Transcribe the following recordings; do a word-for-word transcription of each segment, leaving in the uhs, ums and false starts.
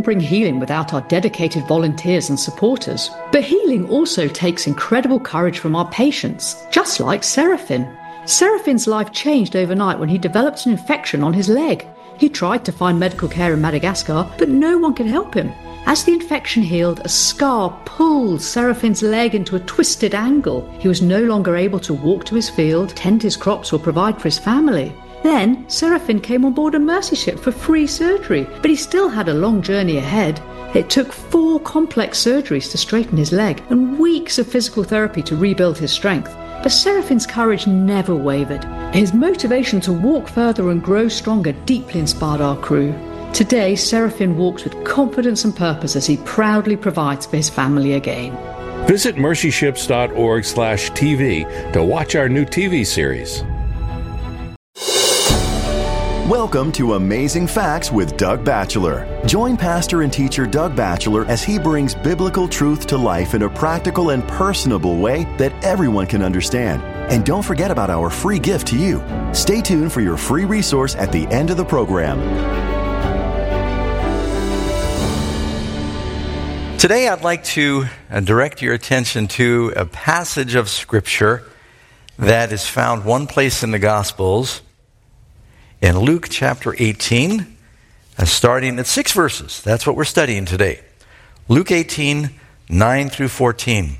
bring healing without our dedicated volunteers and supporters. But healing also takes incredible courage from our patients, just like Seraphin. Seraphin's life changed overnight when he developed an infection on his leg. He tried to find medical care in Madagascar, but no one could help him. As the infection healed, a scar pulled Seraphin's leg into a twisted angle. He was no longer able to walk to his field, tend his crops, or provide for his family. Then, Seraphin came on board a mercy ship for free surgery, but he still had a long journey ahead. It took four complex surgeries to straighten his leg and weeks of physical therapy to rebuild his strength. But Seraphin's courage never wavered. His motivation to walk further and grow stronger deeply inspired our crew. Today, Seraphin walks with confidence and purpose as he proudly provides for his family again. Visit mercy ships dot org slash T V to watch our new T V series. Welcome to Amazing Facts with Doug Batchelor. Join pastor and teacher Doug Batchelor as he brings biblical truth to life in a practical and personable way that everyone can understand. And don't forget about our free gift to you. Stay tuned for your free resource at the end of the program. Today I'd like to direct your attention to a passage of Scripture that is found one place in the Gospels, in Luke chapter eighteen, starting at six verses. That's what we're studying today. Luke eighteen, nine through fourteen.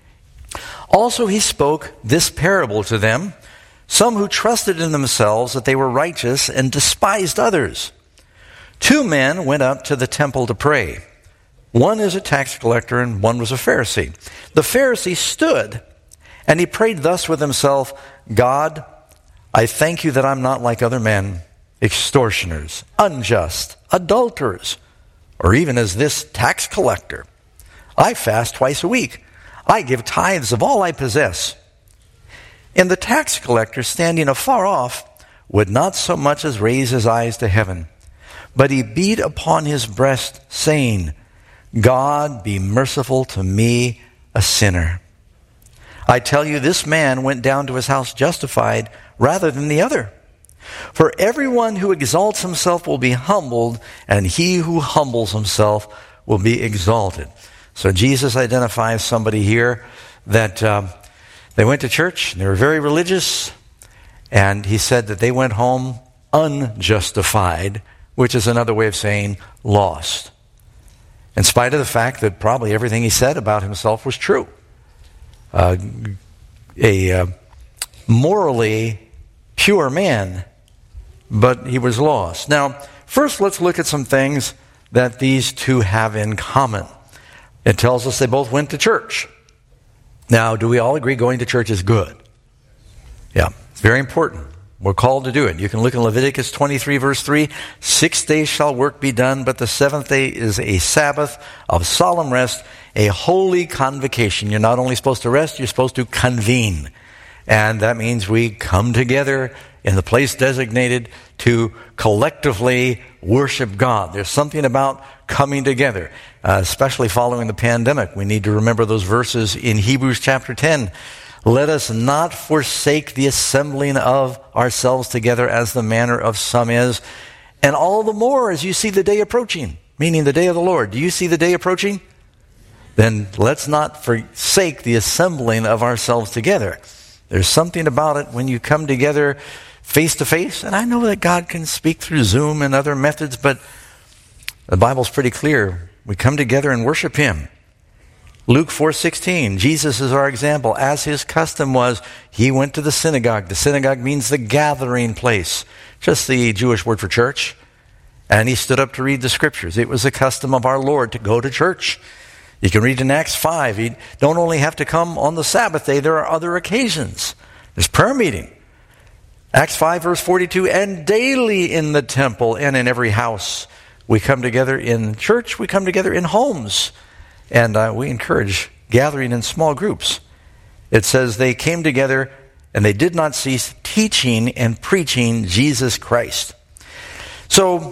Also he spoke this parable to them, some who trusted in themselves that they were righteous and despised others. Two men went up to the temple to pray. One is a tax collector and one was a Pharisee. The Pharisee stood and he prayed thus with himself, God, I thank you that I'm not like other men, extortioners, unjust, adulterers, or even as this tax collector. I fast twice a week. I give tithes of all I possess. And the tax collector, standing afar off, would not so much as raise his eyes to heaven, but he beat upon his breast, saying, God, be merciful to me, a sinner. I tell you, this man went down to his house justified rather than the other. For everyone who exalts himself will be humbled, and he who humbles himself will be exalted. So Jesus identifies somebody here that um, they went to church, and they were very religious, and he said that they went home unjustified, which is another way of saying lost. In spite of the fact that probably everything he said about himself was true. Uh, a uh, morally pure man, but he was lost. Now, first let's look at some things that these two have in common. It tells us they both went to church. Now, do we all agree going to church is good? Yeah, it's very important. We're called to do it. You can look in Leviticus twenty-three, verse three. Six days shall work be done, but the seventh day is a Sabbath of solemn rest, a holy convocation. You're not only supposed to rest, you're supposed to convene. And that means we come together in the place designated to collectively worship God. There's something about coming together, uh, especially following the pandemic. We need to remember those verses in Hebrews chapter ten. Let us not forsake the assembling of ourselves together as the manner of some is, and all the more as you see the day approaching, meaning the day of the Lord. Do you see the day approaching? Then let's not forsake the assembling of ourselves together. There's something about it when you come together face to face, and I know that God can speak through Zoom and other methods, but the Bible's pretty clear. We come together and worship Him. Luke four sixteen, Jesus is our example. As his custom was, he went to the synagogue. The synagogue means the gathering place, just the Jewish word for church. And he stood up to read the scriptures. It was the custom of our Lord to go to church. You can read in Acts five. You don't only have to come on the Sabbath day, there are other occasions. There's prayer meeting. Acts five verse forty-two, and daily in the temple and in every house. We come together in church, we come together in homes. And uh, we encourage gathering in small groups. It says they came together and they did not cease teaching and preaching Jesus Christ. So,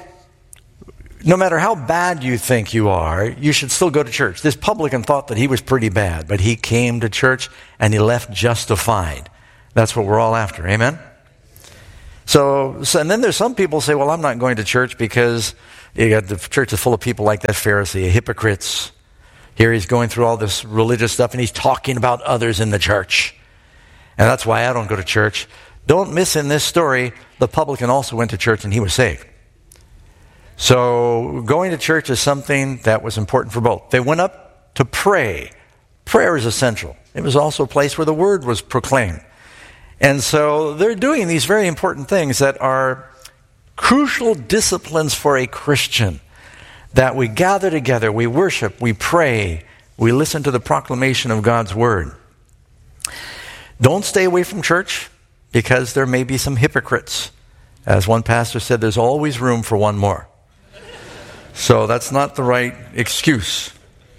no matter how bad you think you are, you should still go to church. This publican thought that he was pretty bad, but he came to church and he left justified. That's what we're all after. Amen? So, so and then there's some people say, well, I'm not going to church because, You got the church is full of people like that Pharisee, hypocrites. Here he's going through all this religious stuff and he's talking about others in the church. And that's why I don't go to church. Don't miss in this story, the publican also went to church and he was saved. So going to church is something that was important for both. They went up to pray. Prayer is essential. It was also a place where the word was proclaimed. And so they're doing these very important things that are crucial disciplines for a Christian. That we gather together, we worship, we pray, we listen to the proclamation of God's word. Don't stay away from church because there may be some hypocrites. As one pastor said, there's always room for one more. So that's not the right excuse.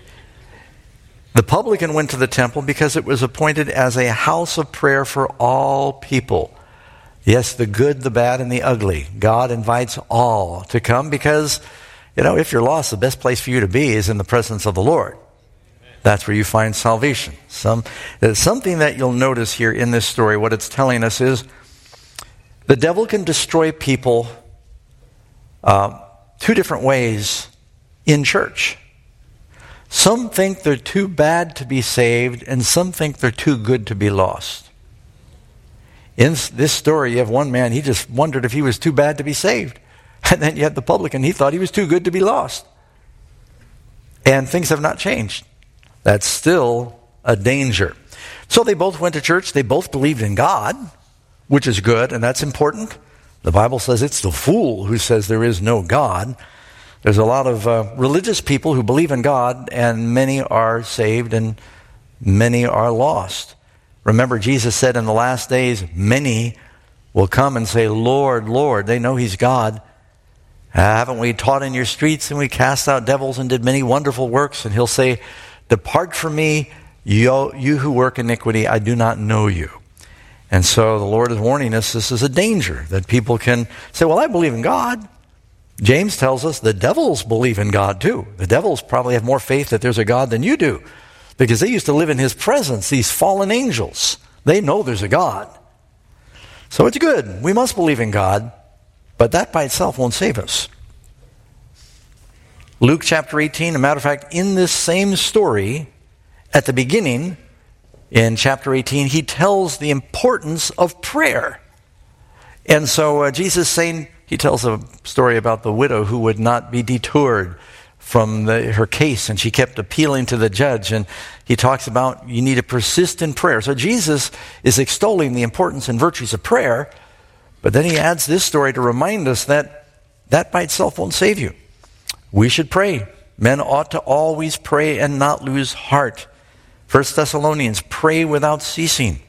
The publican went to the temple because it was appointed as a house of prayer for all people. Yes, the good, the bad, and the ugly. God invites all to come because, you know, if you're lost, the best place for you to be is in the presence of the Lord. That's where you find salvation. Some, there's something that you'll notice here in this story. What it's telling us is the devil can destroy people uh, two different ways in church. Some think they're too bad to be saved, and some think they're too good to be lost. In this story, you have one man, he just wondered if he was too bad to be saved. And then you had the publican, he thought he was too good to be lost. And things have not changed. That's still a danger. So they both went to church. They both believed in God, which is good, and that's important. The Bible says it's the fool who says there is no God. There's a lot of uh, religious people who believe in God, and many are saved and many are lost. Remember, Jesus said in the last days, many will come and say, Lord, Lord. They know he's God. Haven't we taught in your streets, and we cast out devils and did many wonderful works? And he'll say, depart from me, you, you who work iniquity, I do not know you. And so the Lord is warning us this is a danger, that people can say, well, I believe in God. James tells us the devils believe in God too. The devils probably have more faith that there's a God than you do, because they used to live in his presence, these fallen angels. They know there's a God. So it's good. We must believe in God, but that by itself won't save us. Luke chapter eighteen, a matter of fact, in this same story, at the beginning, in chapter eighteen, he tells the importance of prayer. And so uh, Jesus saying, he tells a story about the widow who would not be detoured from the, her case, and she kept appealing to the judge. And he talks about you need to persist in prayer. So Jesus is extolling the importance and virtues of prayer, but then he adds this story to remind us that that by itself won't save you. We should pray. Men ought to always pray and not lose heart. First Thessalonians, pray without ceasing.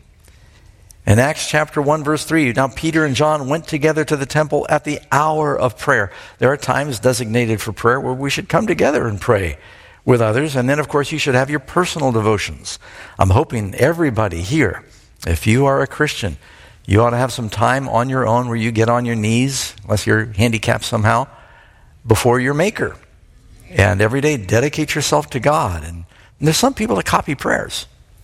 In Acts chapter one, verse three, now Peter and John went together to the temple at the hour of prayer. There are times designated for prayer where we should come together and pray with others. And then, of course, you should have your personal devotions. I'm hoping everybody here, if you are a Christian, you ought to have some time on your own where you get on your knees, unless you're handicapped somehow, before your Maker. And every day dedicate yourself to God. And there's some people that copy prayers.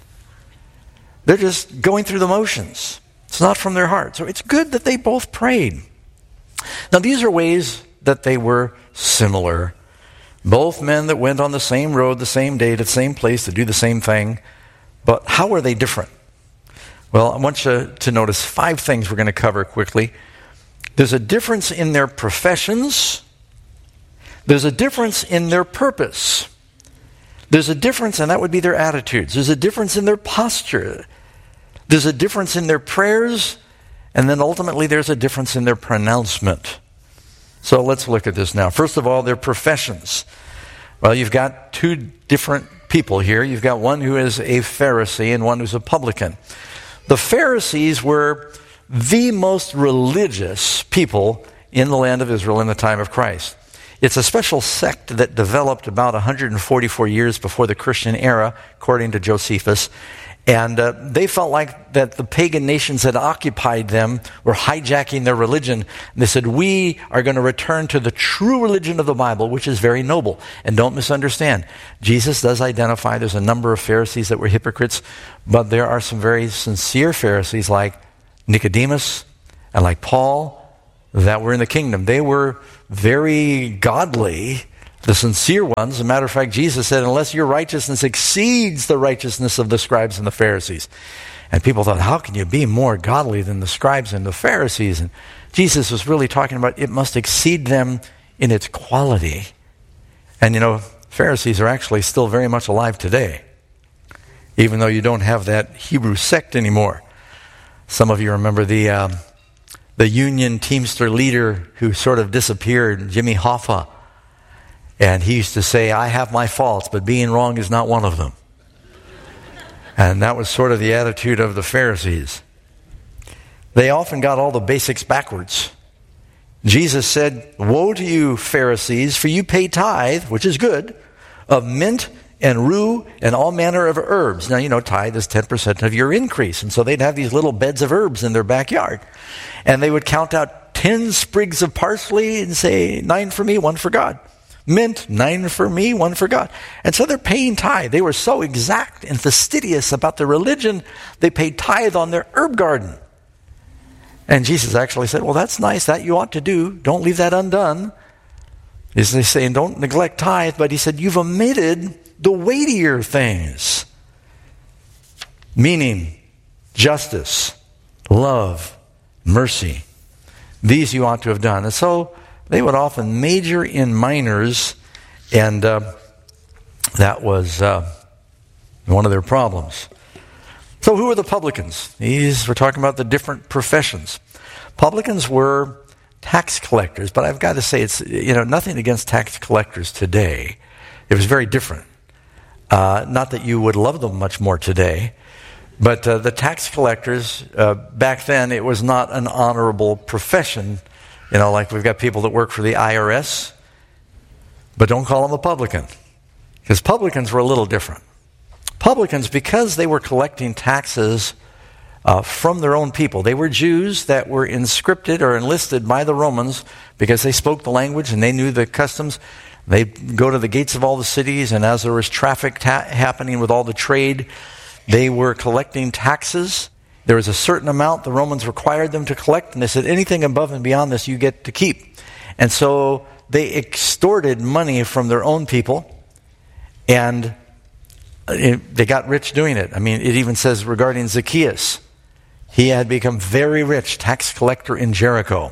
They're just going through the motions. It's not from their heart. So it's good that they both prayed. Now these are ways that they were similar. Both men that went on the same road, the same day, to the same place to do the same thing. But how are they different? Well, I want you to notice five things we're going to cover quickly. There's a difference in their professions. There's a difference in their purpose. There's a difference, and that would be their attitudes. There's a difference in their posture. There's a difference in their prayers. And then ultimately there's a difference in their pronouncement. So let's look at this now. First of all, their professions. Well, you've got two different people here. You've got one who is a Pharisee and one who's a publican. The Pharisees were the most religious people in the land of Israel in the time of Christ. It's a special sect that developed about one hundred forty-four years before the Christian era, according to Josephus. And uh, they felt like that the pagan nations that occupied them were hijacking their religion. And they said, we are going to return to the true religion of the Bible, which is very noble. And don't misunderstand. Jesus does identify there's a number of Pharisees that were hypocrites, but there are some very sincere Pharisees like Nicodemus and like Paul that were in the kingdom. They were very godly, the sincere ones. As a matter of fact, Jesus said, unless your righteousness exceeds the righteousness of the scribes and the Pharisees. And people thought, how can you be more godly than the scribes and the Pharisees? And Jesus was really talking about it must exceed them in its quality. And you know, Pharisees are actually still very much alive today, even though you don't have that Hebrew sect anymore. Some of you remember the um, the Union Teamster leader who sort of disappeared, Jimmy Hoffa. And he used to say, I have my faults, but being wrong is not one of them. And that was sort of the attitude of the Pharisees. They often got all the basics backwards. Jesus said, woe to you, Pharisees, for you pay tithe, which is good, of mint and rue and all manner of herbs. Now, you know, tithe is ten percent of your increase. And so they'd have these little beds of herbs in their backyard. And they would count out ten sprigs of parsley and say, nine for me, one for God. Mint, nine for me, one for God. And so they're paying tithe. They were so exact and fastidious about their religion, they paid tithe on their herb garden. And Jesus actually said, well, that's nice. That you ought to do. Don't leave that undone. He's saying, don't neglect tithe. But he said, you've omitted the weightier things. Meaning, justice, love, mercy. These you ought to have done. And so they would often major in minors. And uh, that was uh, one of their problems. So who are the publicans? These, we're talking about the different professions. Publicans were tax collectors, but I've got to say, it's, you know, nothing against tax collectors today. It was very different. Uh, not that you would love them much more today, but uh, the tax collectors, uh, back then, it was not an honorable profession. You know, like we've got people that work for the I R S, but don't call them a publican, because publicans were a little different. Publicans, because they were collecting taxes uh, from their own people. They were Jews that were inscripted or enlisted by the Romans because they spoke the language and they knew the customs. They'd go to the gates of all the cities, and as there was traffic ta- happening with all the trade, they were collecting taxes. There was a certain amount the Romans required them to collect, and they said, anything above and beyond this you get to keep. And so they extorted money from their own people, and It, they got rich doing it. I mean, it even says regarding Zacchaeus, he had become very rich, tax collector in Jericho.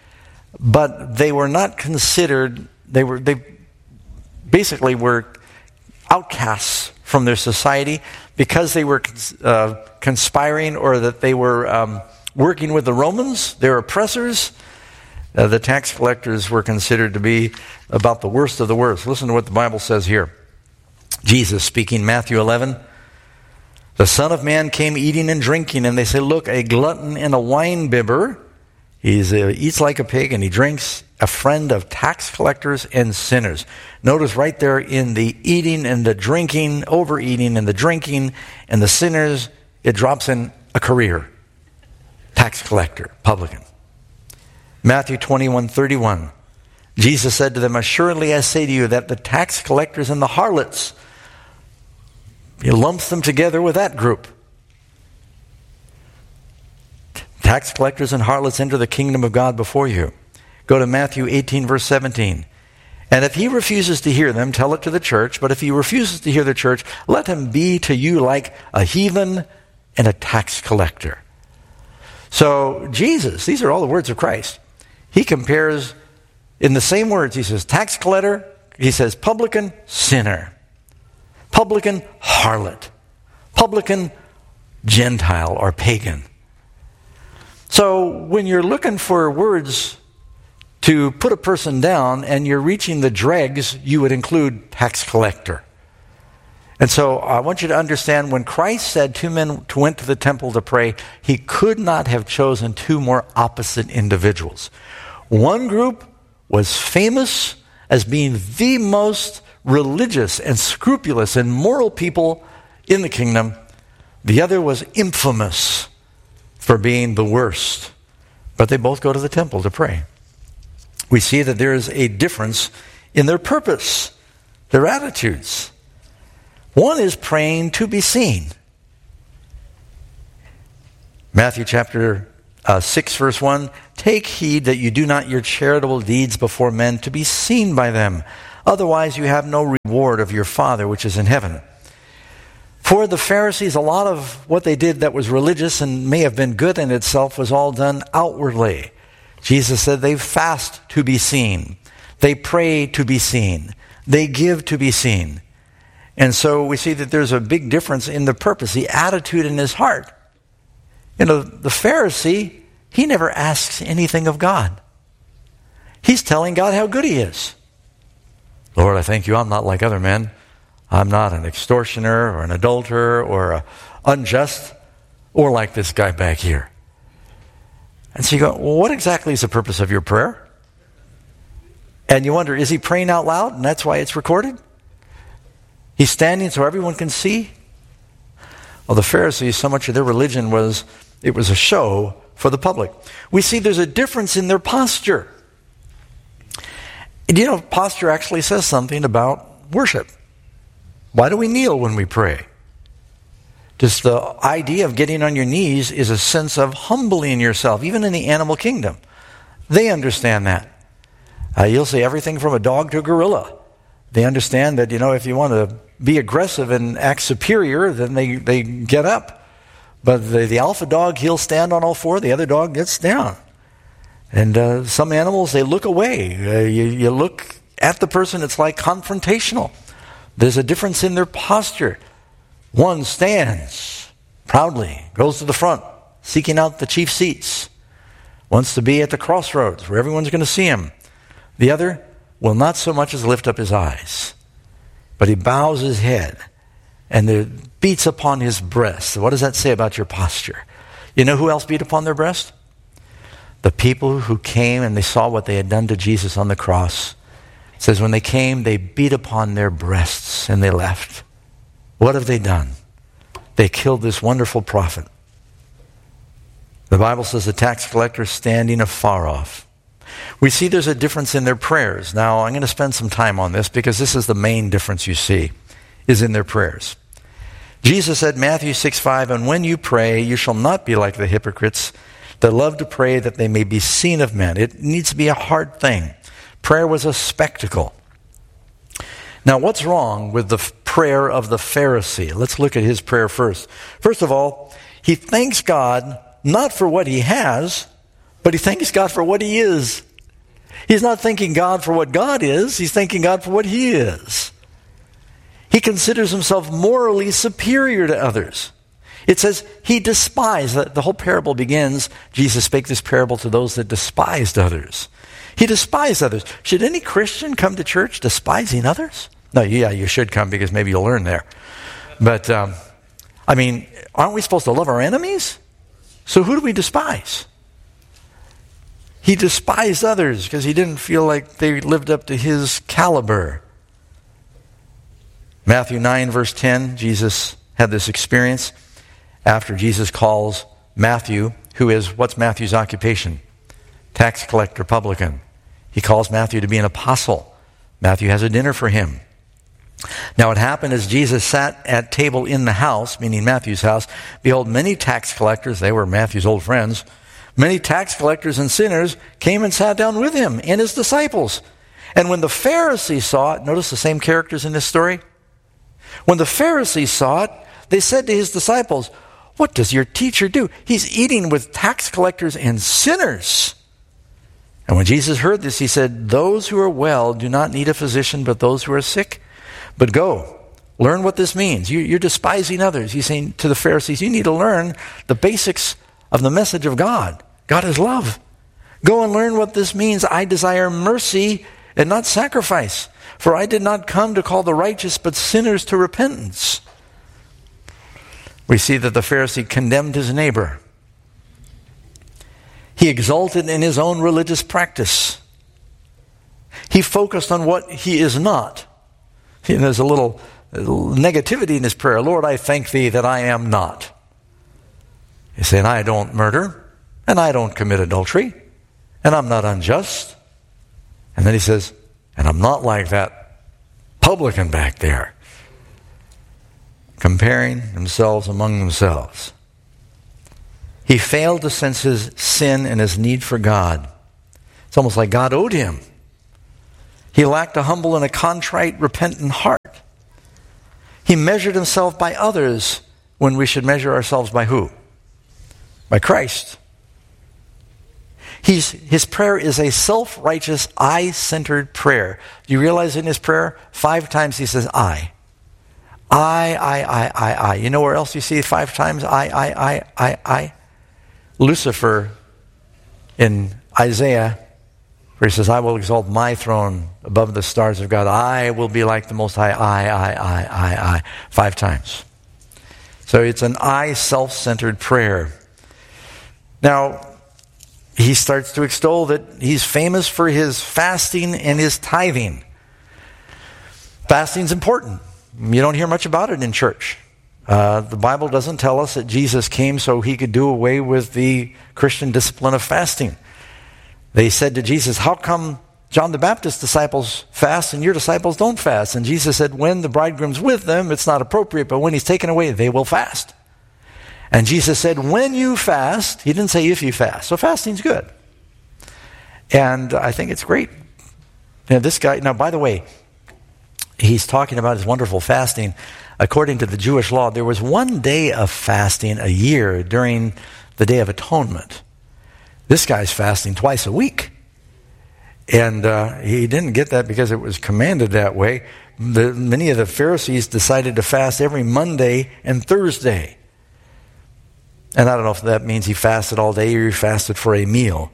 But they were not considered, they were, they basically were outcasts from their society because they were uh, conspiring, or that they were um, working with the Romans, their oppressors. Uh, the tax collectors were considered to be about the worst of the worst. Listen to what the Bible says here. Jesus speaking, Matthew eleven, the Son of Man came eating and drinking, and they say, look, a glutton and a winebibber. He uh, eats like a pig and he drinks, a friend of tax collectors and sinners. Notice right there in the eating and the drinking, overeating and the drinking and the sinners, it drops in a career. Tax collector, publican. Matthew twenty-one thirty-one. Jesus said to them, assuredly I say to you that the tax collectors and the harlots, he lumps them together with that group. Tax collectors and harlots enter the kingdom of God before you. Go to Matthew eighteen, verse seventeen. And if he refuses to hear them, tell it to the church. But if he refuses to hear the church, let him be to you like a heathen and a tax collector. So Jesus, these are all the words of Christ. He compares, in the same words, he says tax collector, he says publican, sinner. Publican, harlot. Publican, Gentile or pagan. So when you're looking for words to put a person down and you're reaching the dregs, you would include tax collector. And so I want you to understand, when Christ said two men went to the temple to pray, he could not have chosen two more opposite individuals. One group was famous as being the most religious and scrupulous and moral people in the kingdom. The other was infamous for being the worst. But they both go to the temple to pray. We see that there is a difference in their purpose, their attitudes. One is praying to be seen. Matthew chapter uh, six, verse one, take heed that you do not your charitable deeds before men to be seen by them. Otherwise you have no reward of your Father which is in heaven. For the Pharisees, a lot of what they did that was religious and may have been good in itself was all done outwardly. Jesus said they fast to be seen. They pray to be seen. They give to be seen. And so we see that there's a big difference in the purpose, the attitude in his heart. You know, the Pharisee, he never asks anything of God. He's telling God how good he is. Lord, I thank you, I'm not like other men. I'm not an extortioner or an adulterer or a unjust or like this guy back here. And so you go, well, what exactly is the purpose of your prayer? And you wonder, is he praying out loud and that's why it's recorded? He's standing so everyone can see? Well, the Pharisees, so much of their religion was, it was a show for the public. We see there's a difference in their posture. And you know, posture actually says something about worship. Why do we kneel when we pray? Just the idea of getting on your knees is a sense of humbling yourself, even in the animal kingdom. They understand that. Uh, you'll see everything from a dog to a gorilla. They understand that, you know, if you want to be aggressive and act superior, then they, they get up. But the, the alpha dog, he'll stand on all four. The other dog gets down. And uh, some animals, they look away. Uh, you, you look at the person, it's like confrontational. There's a difference in their posture. One stands proudly, goes to the front, seeking out the chief seats, wants to be at the crossroads where everyone's going to see him. The other will not so much as lift up his eyes, but he bows his head and it beats upon his breast. What does that say about your posture? You know who else beat upon their breast? The people who came and they saw what they had done to Jesus on the cross. It says when they came, they beat upon their breasts and they left. What have they done? They killed this wonderful prophet. The Bible says the tax collector standing afar off. We see there's a difference in their prayers. Now, I'm going to spend some time on this because this is the main difference you see, is in their prayers. Jesus said, Matthew six five, and when you pray, you shall not be like the hypocrites that love to pray that they may be seen of men. It needs to be a hard thing. Prayer was a spectacle. Now, what's wrong with the prayer of the Pharisee? Let's look at his prayer first. First of all, he thanks God not for what he has, but he thanks God for what he is. He's not thanking God for what God is. He's thanking God for what he is. He considers himself morally superior to others. It says he despised. The whole parable begins, Jesus spake this parable to those that despised others. He despised others. Should any Christian come to church despising others? No, yeah, you should come because maybe you'll learn there. But, um, I mean, aren't we supposed to love our enemies? So who do we despise? He despised others because he didn't feel like they lived up to his caliber. Matthew nine, verse ten, Jesus had this experience after Jesus calls Matthew, who is, what's Matthew's occupation? Tax collector, publican. He calls Matthew to be an apostle. Matthew has a dinner for him. Now it happened as Jesus sat at table in the house, meaning Matthew's house, behold, many tax collectors, they were Matthew's old friends, many tax collectors and sinners came and sat down with him and his disciples. And when the Pharisees saw it, notice the same characters in this story. When the Pharisees saw it, they said to his disciples, what does your teacher do? He's eating with tax collectors and sinners. And when Jesus heard this, he said, those who are well do not need a physician, but those who are sick. But go, learn what this means. You, you're despising others. He's saying to the Pharisees, you need to learn the basics of the message of God. God is love. Go and learn what this means. I desire mercy and not sacrifice. For I did not come to call the righteous, but sinners to repentance. We see that the Pharisee condemned his neighbor. He exulted in his own religious practice. He focused on what he is not. And there's a little, a little negativity in his prayer. Lord, I thank thee that I am not. He's saying, I don't murder, and I don't commit adultery, and I'm not unjust. And then he says, and I'm not like that publican back there. Comparing themselves among themselves. He failed to sense his sin and his need for God. It's almost like God owed him. He lacked a humble and a contrite, repentant heart. He measured himself by others when we should measure ourselves by who? By Christ. He's, his prayer is a self-righteous, I-centered prayer. Do you realize in his prayer, five times he says, I. I, I, I, I, I. You know where else you see five times I, I, I, I, I? Lucifer in Isaiah, where he says, I will exalt my throne above the stars of God. I will be like the Most High. I, I, I, I, I. Five times. So it's an I, self-centered prayer. Now, he starts to extol that he's famous for his fasting and his tithing. Fasting's important. You don't hear much about it in church. Uh, the Bible doesn't tell us that Jesus came so he could do away with the Christian discipline of fasting. They said to Jesus, how come John the Baptist's disciples fast and your disciples don't fast? And Jesus said, when the bridegroom's with them, it's not appropriate, but when he's taken away, they will fast. And Jesus said, when you fast, he didn't say if you fast. So fasting's good. And I think it's great. Now this guy, now by the way, he's talking about his wonderful fasting. According to the Jewish law, there was one day of fasting a year during the Day of Atonement. This guy's fasting twice a week. And uh, he didn't get that because it was commanded that way. The, many of the Pharisees decided to fast every Monday and Thursday. And I don't know if that means he fasted all day or he fasted for a meal.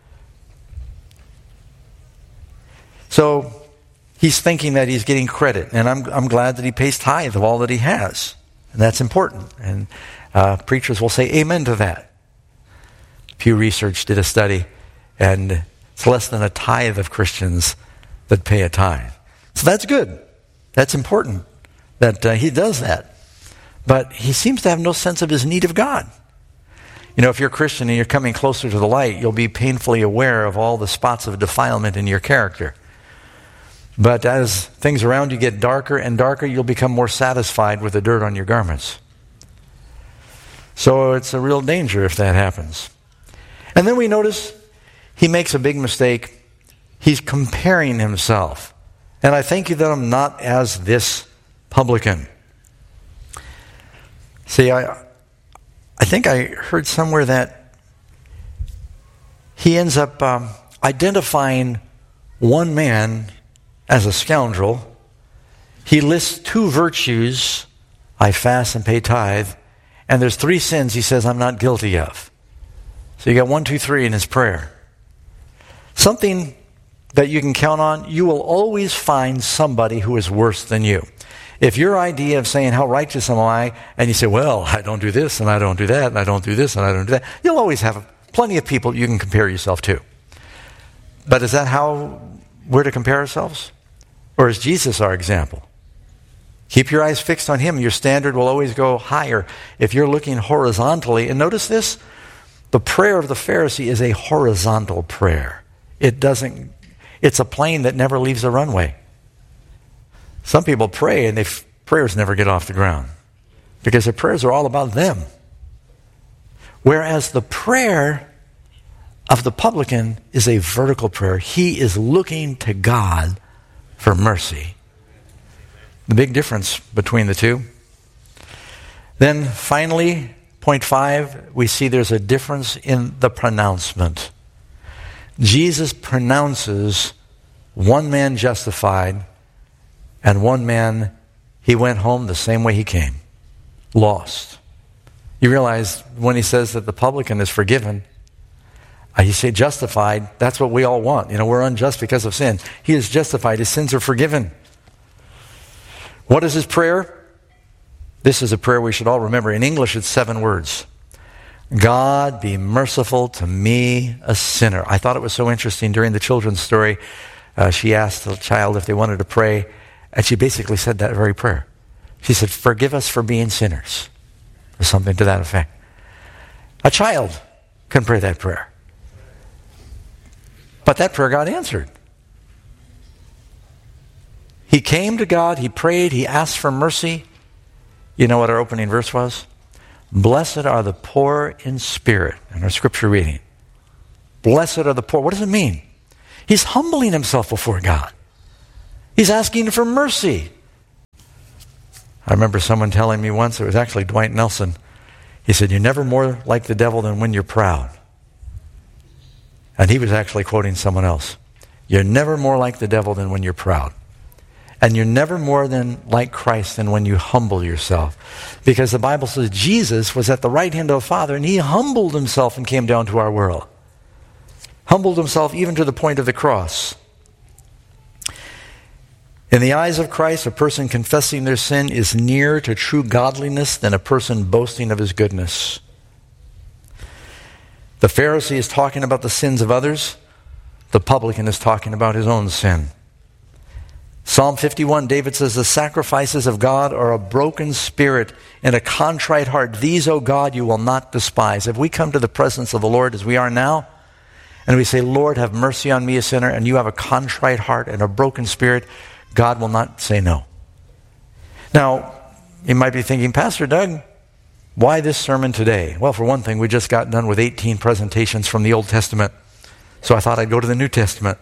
So he's thinking that he's getting credit. And I'm, I'm glad that he pays tithe of all that he has. And that's important. And uh, preachers will say amen to that. Pew Research did a study, and it's less than a tithe of Christians that pay a tithe. So that's good. That's important that uh, he does that. But he seems to have no sense of his need of God. You know, if you're a Christian and you're coming closer to the light, you'll be painfully aware of all the spots of defilement in your character. But as things around you get darker and darker, you'll become more satisfied with the dirt on your garments. So it's a real danger if that happens. And then we notice he makes a big mistake. He's comparing himself. And I thank you that I'm not as this publican. See, I, I think I heard somewhere that he ends up um, identifying one man as a scoundrel. He lists two virtues, I fast and pay tithe, and there's three sins he says I'm not guilty of. So you got one, two, three in his prayer. Something that you can count on, you will always find somebody who is worse than you. If your idea of saying, how righteous am I, and you say, well, I don't do this, and I don't do that, and I don't do this, and I don't do that, you'll always have plenty of people you can compare yourself to. But is that how we're to compare ourselves? Or is Jesus our example? Keep your eyes fixed on him. Your standard will always go higher. If you're looking horizontally, and notice this, the prayer of the Pharisee is a horizontal prayer. It doesn't, it's a plane that never leaves the runway. Some people pray and their prayers never get off the ground because their prayers are all about them. Whereas the prayer of the publican is a vertical prayer. He is looking to God for mercy. The big difference between the two. Then finally, point five, we see there's a difference in the pronouncement. Jesus pronounces one man justified and one man, he went home the same way he came, lost. You realize when he says that the publican is forgiven, uh, he said justified, that's what we all want. You know, we're unjust because of sin. He is justified, his sins are forgiven. What is his prayer? This is a prayer we should all remember. In English, it's seven words. God, be merciful to me, a sinner. I thought it was so interesting during the children's story. Uh, she asked the child if they wanted to pray, and she basically said that very prayer. She said, forgive us for being sinners, or something to that effect. A child can pray that prayer. But that prayer got answered. He came to God, he prayed, he asked for mercy. You know what our opening verse was? Blessed are the poor in spirit, in our scripture reading. Blessed are the poor. What does it mean? He's humbling himself before God. He's asking for mercy. I remember someone telling me once, it was actually Dwight Nelson. He said, you're never more like the devil than when you're proud. And he was actually quoting someone else. You're never more like the devil than when you're proud. And you're never more than like Christ than when you humble yourself. Because the Bible says Jesus was at the right hand of the Father, and he humbled himself and came down to our world. Humbled himself even to the point of the cross. In the eyes of Christ, a person confessing their sin is nearer to true godliness than a person boasting of his goodness. The Pharisee is talking about the sins of others. The publican is talking about his own sin. Psalm fifty-one, David says, the sacrifices of God are a broken spirit and a contrite heart. These, O God, you will not despise. If we come to the presence of the Lord as we are now, and we say, Lord, have mercy on me, a sinner, and you have a contrite heart and a broken spirit, God will not say no. Now, you might be thinking, Pastor Doug, why this sermon today? Well, for one thing, we just got done with eighteen presentations from the Old Testament. So I thought I'd go to the New Testament.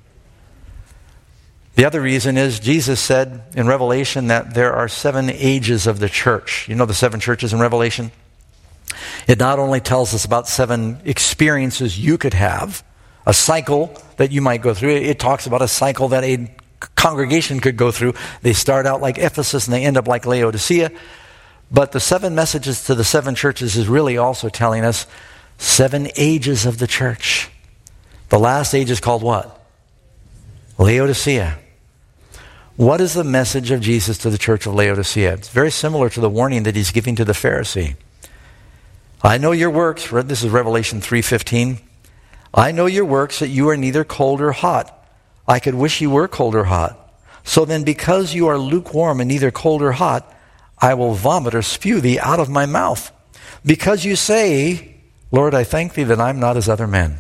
The other reason is Jesus said in Revelation that there are seven ages of the church. You know the seven churches in Revelation? It not only tells us about seven experiences you could have, a cycle that you might go through. It talks about a cycle that a congregation could go through. They start out like Ephesus and they end up like Laodicea. But the seven messages to the seven churches is really also telling us seven ages of the church. The last age is called what? Laodicea. What is the message of Jesus to the church of Laodicea? It's very similar to the warning that he's giving to the Pharisee. I know your works. This is Revelation three fifteen. I know your works, that you are neither cold or hot. I could wish you were cold or hot. So then, because you are lukewarm and neither cold or hot, I will vomit or spew thee out of my mouth. Because you say, Lord, I thank thee that I'm not as other men.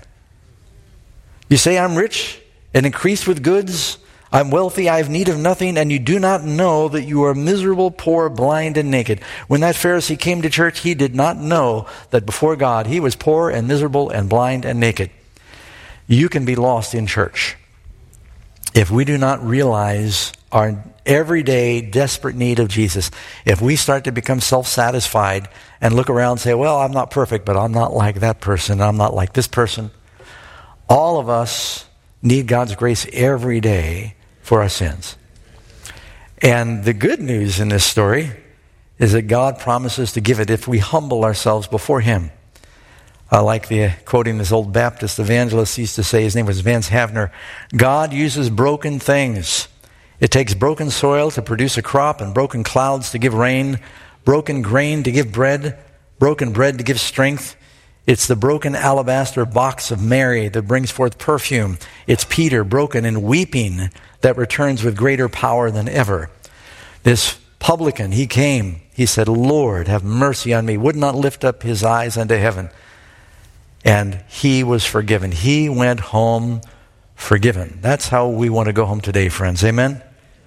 You say, I'm rich and increased with goods. I'm wealthy, I have need of nothing, and you do not know that you are miserable, poor, blind, and naked. When that Pharisee came to church, he did not know that before God he was poor and miserable and blind and naked. You can be lost in church if we do not realize our everyday desperate need of Jesus. If we start to become self-satisfied and look around and say, well, I'm not perfect, but I'm not like that person, I'm not like this person. All of us need God's grace every day for our sins. And the good news in this story is that God promises to give it if we humble ourselves before him. I like the quoting this old Baptist evangelist used to say, his name was Vance Havner, God uses broken things. It takes broken soil to produce a crop and broken clouds to give rain, broken grain to give bread, broken bread to give strength. It's the broken alabaster box of Mary that brings forth perfume. It's Peter, broken and weeping, that returns with greater power than ever. This publican, he came, he said, Lord, have mercy on me, would not lift up his eyes unto heaven. And he was forgiven. He went home forgiven. That's how we want to go home today, friends. Amen?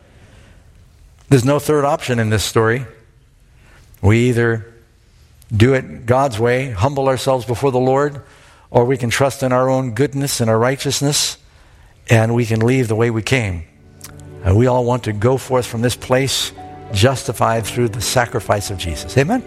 There's no third option in this story. We either do it God's way, humble ourselves before the Lord, or we can trust in our own goodness and our righteousness, and we can leave the way we came. And we all want to go forth from this place justified through the sacrifice of Jesus. Amen?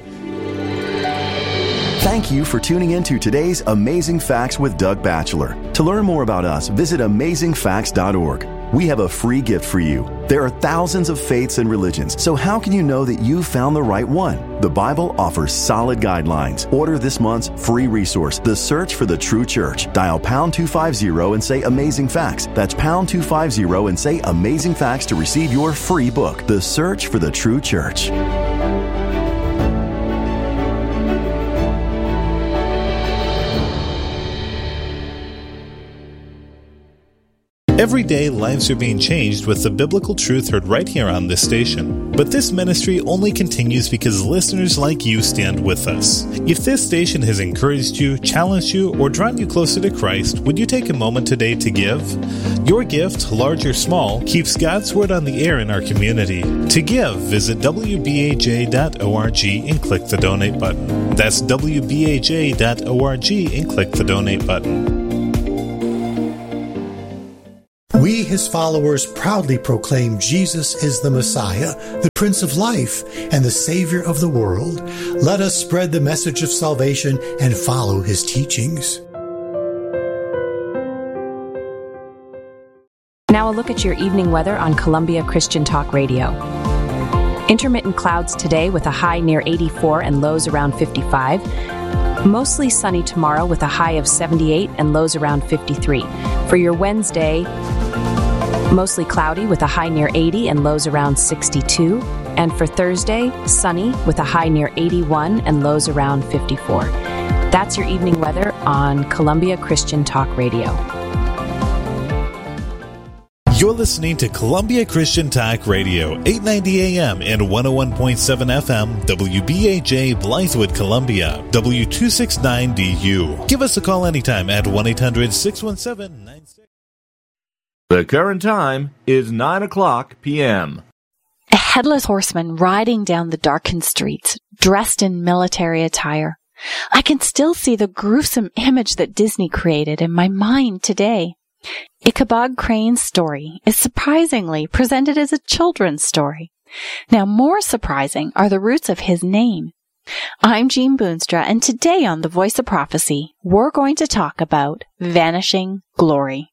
Thank you for tuning in to today's Amazing Facts with Doug Batchelor. To learn more about us, visit amazing facts dot org. We have a free gift for you. There are thousands of faiths and religions, so how can you know that you found the right one? The Bible offers solid guidelines. Order this month's free resource, The Search for the True Church. Dial pound two fifty and say Amazing Facts. That's pound two fifty and say Amazing Facts to receive your free book, The Search for the True Church. Every day, lives are being changed with the biblical truth heard right here on this station. But this ministry only continues because listeners like you stand with us. If this station has encouraged you, challenged you, or drawn you closer to Christ, would you take a moment today to give? Your gift, large or small, keeps God's Word on the air in our community. To give, visit w b a j dot org and click the donate button. That's w b a j dot org and click the donate button. We, his followers, proudly proclaim Jesus is the Messiah, the Prince of Life, and the Savior of the world. Let us spread the message of salvation and follow his teachings. Now a look at your evening weather on Columbia Christian Talk Radio. Intermittent clouds today with a high near eighty-four and lows around fifty-five. Mostly sunny tomorrow with a high of seventy-eight and lows around fifty-three. For your Wednesday, mostly cloudy with a high near eighty and lows around sixty-two. And for Thursday, sunny with a high near eighty-one and lows around fifty-four. That's your evening weather on Columbia Christian Talk Radio. You're listening to Columbia Christian Talk Radio, eight ninety A M and one oh one point seven F M, W B A J, Blythewood, Columbia, W two sixty-nine D U. Give us a call anytime at one eight hundred six one seven nine six. The current time is nine o'clock p m A headless horseman riding down the darkened streets, dressed in military attire. I can still see the gruesome image that Disney created in my mind today. Ichabod Crane's story is surprisingly presented as a children's story. Now, more surprising are the roots of his name. I'm Jean Boonstra, and today on The Voice of Prophecy, we're going to talk about vanishing glory.